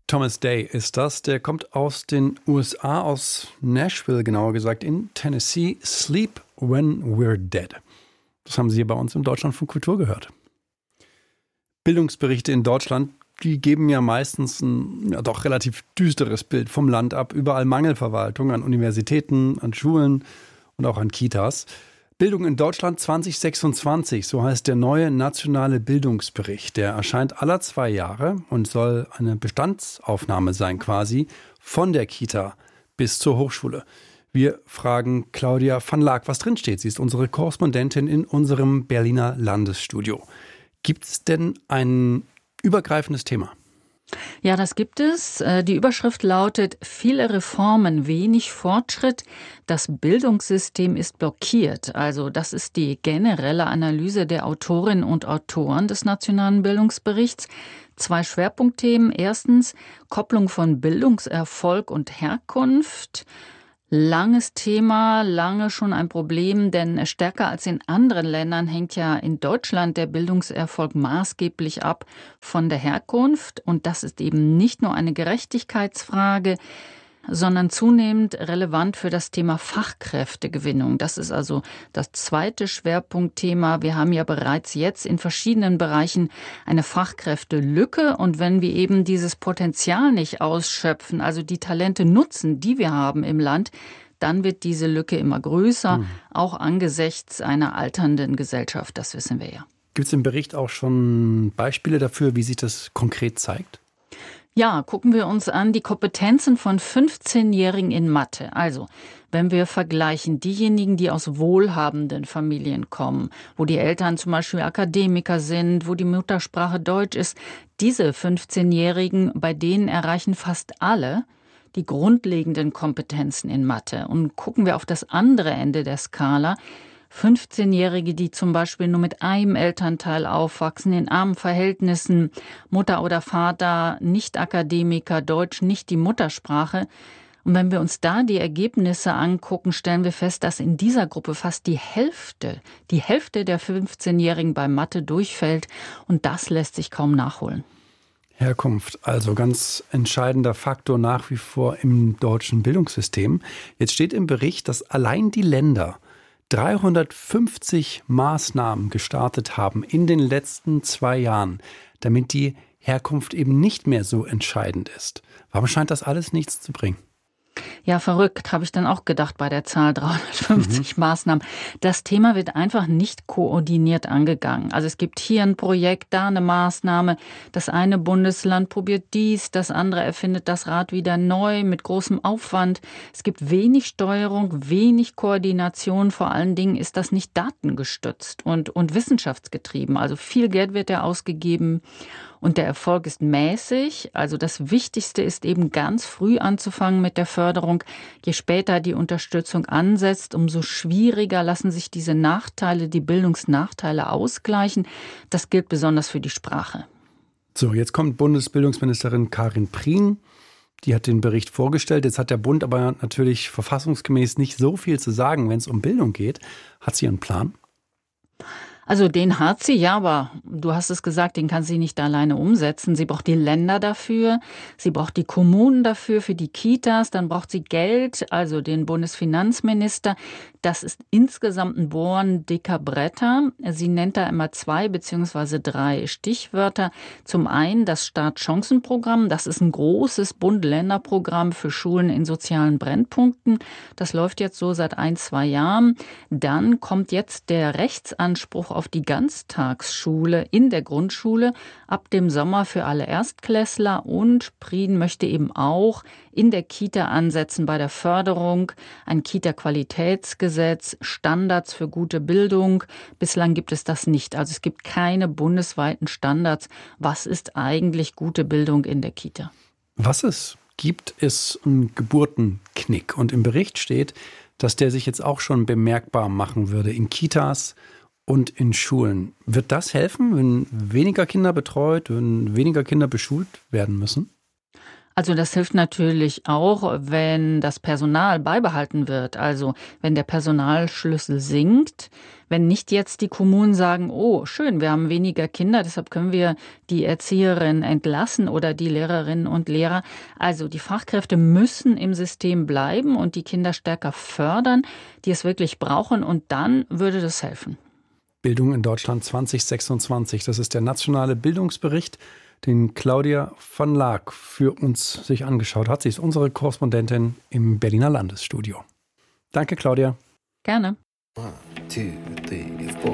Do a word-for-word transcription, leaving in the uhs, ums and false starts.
Thomas Day ist das. Der kommt aus den U S A, aus Nashville genauer gesagt, in Tennessee. Sleep When We're Dead. Das haben Sie hier bei uns im Deutschlandfunk Kultur gehört. Bildungsberichte in Deutschland, die geben ja meistens ein ja, doch relativ düsteres Bild vom Land ab. Überall Mangelverwaltung an Universitäten, an Schulen und auch an Kitas. Bildung in Deutschland zwanzig sechsundzwanzig, so heißt der neue nationale Bildungsbericht. Der erscheint alle zwei Jahre und soll eine Bestandsaufnahme sein quasi von der Kita bis zur Hochschule. Wir fragen Claudia van Laak, was drinsteht. Sie ist unsere Korrespondentin in unserem Berliner Landesstudio. Gibt es denn ein übergreifendes Thema? Ja, das gibt es. Die Überschrift lautet: Viele Reformen, wenig Fortschritt. Das Bildungssystem ist blockiert. Also das ist die generelle Analyse der Autorinnen und Autoren des Nationalen Bildungsberichts. Zwei Schwerpunktthemen. Erstens Kopplung von Bildungserfolg und Herkunft. Langes Thema, lange schon ein Problem, denn stärker als in anderen Ländern hängt ja in Deutschland der Bildungserfolg maßgeblich ab von der Herkunft. Und das ist eben nicht nur eine Gerechtigkeitsfrage, sondern zunehmend relevant für das Thema Fachkräftegewinnung. Das ist also das zweite Schwerpunktthema. Wir haben ja bereits jetzt in verschiedenen Bereichen eine Fachkräftelücke. Und wenn wir eben dieses Potenzial nicht ausschöpfen, also die Talente nutzen, die wir haben im Land, dann wird diese Lücke immer größer, mhm. auch angesichts einer alternden Gesellschaft. Das wissen wir ja. Gibt es im Bericht auch schon Beispiele dafür, wie sich das konkret zeigt? Ja, gucken wir uns an die Kompetenzen von fünfzehnjährigen in Mathe. Also, wenn wir vergleichen, diejenigen, die aus wohlhabenden Familien kommen, wo die Eltern zum Beispiel Akademiker sind, wo die Muttersprache Deutsch ist, diese fünfzehnjährigen, bei denen erreichen fast alle die grundlegenden Kompetenzen in Mathe. Und gucken wir auf das andere Ende der Skala, fünfzehnjährige, die zum Beispiel nur mit einem Elternteil aufwachsen, in armen Verhältnissen, Mutter oder Vater, nicht Akademiker, Deutsch nicht die Muttersprache. Und wenn wir uns da die Ergebnisse angucken, stellen wir fest, dass in dieser Gruppe fast die Hälfte, die Hälfte der fünfzehnjährigen bei Mathe durchfällt. Und das lässt sich kaum nachholen. Herkunft, also ganz entscheidender Faktor nach wie vor im deutschen Bildungssystem. Jetzt steht im Bericht, dass allein die Länder dreihundertfünfzig Maßnahmen gestartet haben in den letzten zwei Jahren, damit die Herkunft eben nicht mehr so entscheidend ist. Warum scheint das alles nichts zu bringen? Ja, verrückt, habe ich dann auch gedacht bei der Zahl dreihundertfünfzig mhm. Maßnahmen. Das Thema wird einfach nicht koordiniert angegangen. Also es gibt hier ein Projekt, da eine Maßnahme. Das eine Bundesland probiert dies, das andere erfindet das Rad wieder neu mit großem Aufwand. Es gibt wenig Steuerung, wenig Koordination. Vor allen Dingen ist das nicht datengestützt und, und wissenschaftsgetrieben. Also viel Geld wird ja ausgegeben. Und der Erfolg ist mäßig. Also das Wichtigste ist eben ganz früh anzufangen mit der Förderung. Je später die Unterstützung ansetzt, umso schwieriger lassen sich diese Nachteile, die Bildungsnachteile ausgleichen. Das gilt besonders für die Sprache. So, jetzt kommt Bundesbildungsministerin Karin Prien. Die hat den Bericht vorgestellt. Jetzt hat der Bund aber natürlich verfassungsgemäß nicht so viel zu sagen, wenn es um Bildung geht. Hat sie einen Plan? Also den hat sie, ja, aber du hast es gesagt, den kann sie nicht alleine umsetzen. Sie braucht die Länder dafür, sie braucht die Kommunen dafür, für die Kitas, dann braucht sie Geld, also den Bundesfinanzminister. Das ist insgesamt ein Bohren dicker Bretter. Sie nennt da immer zwei beziehungsweise drei Stichwörter. Zum einen das Startchancenprogramm, das ist ein großes Bund-Länder-Programm für Schulen in sozialen Brennpunkten. Das läuft jetzt so seit ein, zwei Jahren. Dann kommt jetzt der Rechtsanspruch auf die Ganztagsschule in der Grundschule ab dem Sommer für alle Erstklässler, und Prien möchte eben auch in der Kita ansetzen bei der Förderung, ein Kita-Qualitätsgesetz, Standards für gute Bildung. Bislang gibt es das nicht. Also es gibt keine bundesweiten Standards. Was ist eigentlich gute Bildung in der Kita? Was es gibt, ist ein Geburtenknick. Und im Bericht steht, dass der sich jetzt auch schon bemerkbar machen würde in Kitas und in Schulen. Wird das helfen, wenn weniger Kinder betreut, wenn weniger Kinder beschult werden müssen? Also das hilft natürlich auch, wenn das Personal beibehalten wird. Also wenn der Personalschlüssel sinkt, wenn nicht jetzt die Kommunen sagen, oh schön, wir haben weniger Kinder, deshalb können wir die Erzieherin entlassen oder die Lehrerinnen und Lehrer. Also die Fachkräfte müssen im System bleiben und die Kinder stärker fördern, die es wirklich brauchen, und dann würde das helfen. Bildung in Deutschland zwanzig sechsundzwanzig, das ist der nationale Bildungsbericht, den Claudia von Laak für uns sich angeschaut hat. Sie ist unsere Korrespondentin im Berliner Landesstudio. Danke, Claudia. Gerne. One, two, three, four.